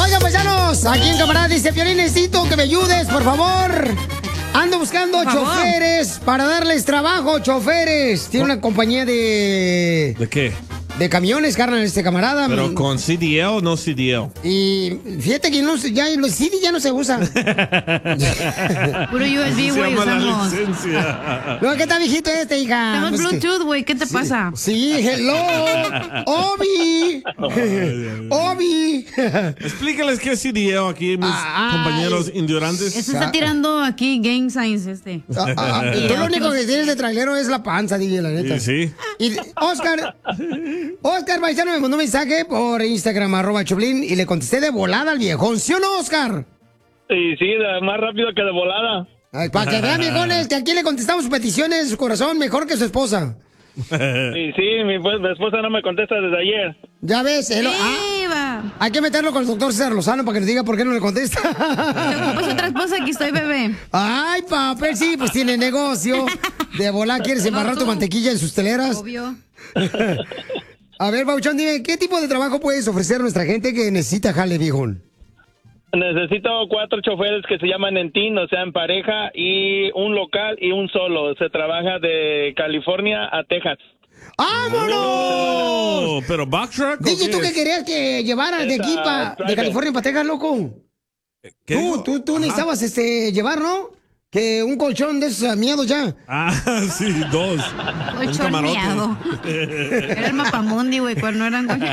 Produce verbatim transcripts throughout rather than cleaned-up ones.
Oigan, paisanos, aquí en camarada dice, Piolín, necesito que me ayudes, por favor. Ando buscando choferes para darles trabajo, choferes. Tiene una compañía de... ¿De qué? De camiones, carnal, este camarada. ¿Pero con C D L o no C D L? Y fíjate que no, ya, los C D ya no se usan. Puro U S B, güey, usamos. No, ¿qué tal, viejito este, hija? Tenemos Pues Bluetooth, güey, ¿qué te sí, pasa? Sí, hello. Obi. Obi. Explícales qué es C D L aquí, mis Ay. compañeros indiorantes. Este está tirando aquí gang signs, este. Ah, ah, ah, tú lo único que tienes de trailero es la panza, D J, la neta. Sí, sí. Y Oscar, Oscar Paisano me mandó un mensaje por Instagram, arroba Choplin, y le contesté de volada al viejón. ¿Sí o no, Oscar? Sí, sí, de- más rápido que de volada. Ay, para que vean, viejones, que aquí le contestamos sus peticiones de su corazón mejor que su esposa. Sí, sí, mi, pues, mi esposa no me contesta desde ayer. Ya ves, él- ah, ¡Eva! hay que meterlo con el doctor César Lozano para que nos diga por qué no le contesta. ¿Te ocupas otra esposa? Aquí estoy, bebé. Ay, papel, sí, pues tiene negocio. De volar, ¿quieres embarrar tu mantequilla en sus teleras? Obvio. A ver, Bauchón, dime, ¿qué tipo de trabajo puedes ofrecer a nuestra gente que necesita jale, viejón? Necesito cuatro choferes que se llaman en team, o sea, en pareja, y un local y un solo. Se trabaja de California a Texas. ¡Vámonos! Oh, ¿pero back truck o Dije qué tú que es? querías que llevaras de Esa, aquí pa, de driver. California para Texas, loco. ¿Qué Tú, dijo? tú, tú Ajá. necesitabas este, llevar, ¿no? Que un colchón de esos miedos ya. Ah, sí, dos. Un Colchón camarote. miado. Era el mapamundi, güey, cuando no eran colchón.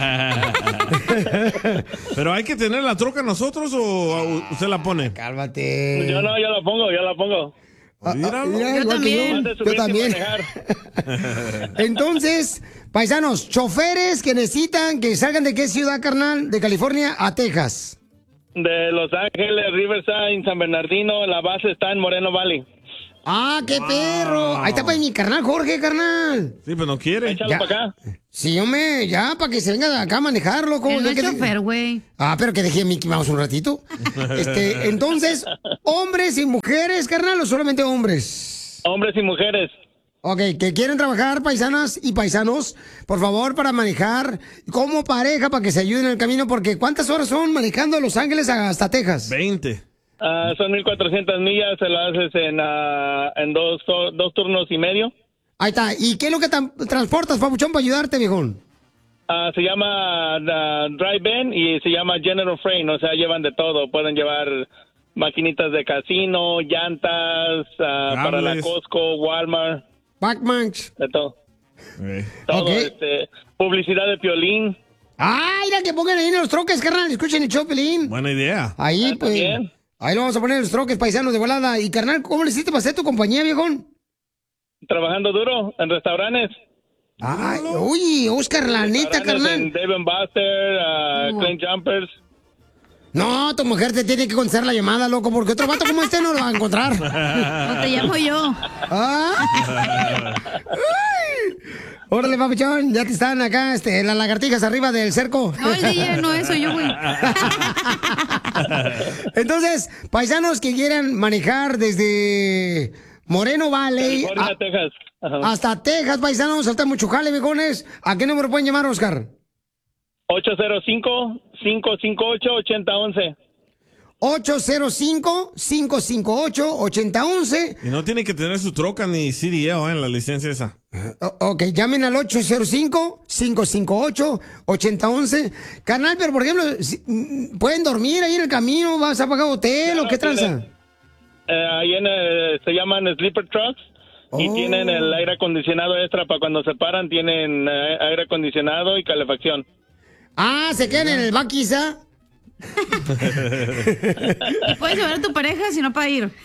¿Pero hay que tener la troca nosotros o usted la pone? Cálmate. Yo no, yo la pongo, yo la pongo. Ah, ah, Míralo. mira, Yo igual que también. Más de Yo, subirse y también. manejar. Entonces, paisanos, choferes que necesitan que salgan de qué ciudad, carnal, de California a Texas. De Los Ángeles, Riverside, San Bernardino, la base está en Moreno Valley. ¡Ah, qué perro! Ahí está pues mi carnal Jorge, carnal. Sí, pero no quiere. Échalo Ya. para acá. Sí, hombre, ya, para que se venga de acá a manejar, loco. Él no Ya es que- chofer, güey. Ah, pero que dejé a Mickey Mouse un ratito. Este, entonces, ¿hombres y mujeres, carnal, o solamente hombres? Hombres y mujeres. Ok, que quieren trabajar, paisanas y paisanos, por favor, para manejar como pareja, para que se ayuden en el camino, porque ¿cuántas horas son manejando de Los Ángeles hasta Texas? veinte. Ah, son mil cuatrocientas millas, se las haces en, ah, en dos, dos turnos y medio. Ahí está. ¿Y qué es lo que tan- transportas, papuchón, para ayudarte, viejón? Ah, se llama ah, Drive-In y se llama General Freight, o sea, llevan de todo. Pueden llevar maquinitas de casino, llantas, ah, para la Cables. Costco, Walmart, Backmanch. de todo. Eh. Todo, Ok. este, publicidad de Piolín. Ah, mira que pongan ahí en los troques, carnal. Escuchen el Chopelín. Buena idea. Ahí, Ah, pues. bien. Ahí lo vamos a poner en los troques, paisanos de volada. Y, carnal, ¿cómo le hiciste para hacer tu compañía, viejón? Trabajando duro en restaurantes. Ay, uy, Oscar, la neta, Restaurantes en carnal. Dave and Buster, ah, Clean Jumpers. No, tu mujer te tiene que contestar la llamada, loco, porque otro vato como este no lo va a encontrar. No te llamo yo. Ah. Ay. Órale, papuchón, ya te están acá, este, las lagartijas arriba del cerco. No, el D J no es, soy yo, güey. Entonces, paisanos que quieran manejar desde Moreno Valley California, a- Texas. Ajá. hasta Texas, paisanos, salta mucho jale, viejones. ¿A qué número pueden llamar, Oscar? ocho cero cinco, cinco cinco ocho, ocho cero uno uno. ocho cero cinco, cinco cinco ocho, ocho cero uno uno. Y no tiene que tener su troca ni C D L eh, en la licencia esa. O- Ok, llamen al ocho cero cinco, cinco cinco ocho, ocho cero uno uno. Carnal, pero por ejemplo, si- mm, ¿pueden dormir ahí en el camino? ¿Vas a pagar hotel o qué Claro, tranza? tienen- Eh, ahí en el- se llaman sleeper trucks y Oh. tienen el aire acondicionado extra para cuando se paran, tienen eh, aire acondicionado y calefacción. Ah, se quedan en el baquiza. Y puedes llevar a tu pareja si no para ir.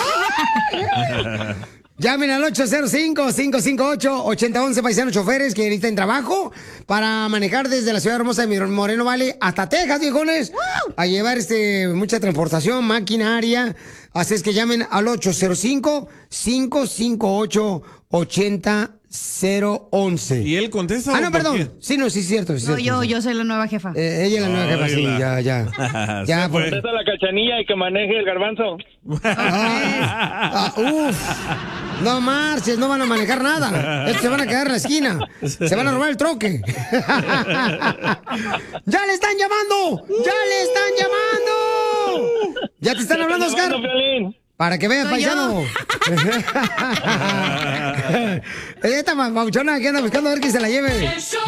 Llamen al ocho cero cinco, cinco cinco ocho, ocho cero uno uno, paisanos choferes que necesitan trabajo para manejar desde la ciudad hermosa de Moreno Valley hasta Texas, viejones, a llevar este mucha transportación, maquinaria. Así es que llamen al ocho cero cinco, cinco cinco ocho, ocho cero uno uno. ¿Y él contesta? Ah, o no, por perdón. Sí, no, sí, es cierto. Sí, es No, cierto, yo, sí. yo soy la nueva jefa. Eh, ella es la nueva jefa, sí, Oíla. ya, ya. qué? Ya, Se por- fue. Esa es la cachanilla y que maneje el garbanzo. Ah, uf. No marches, no van a manejar nada. Estos se van a quedar en la esquina. Se van a robar el troque. ¡Ya le están llamando! ¡Ya le están llamando! Ya te están hablando, Oscar. Para que veas, Soy paisano. Esta mauchona que anda buscando a ver quién se la lleve.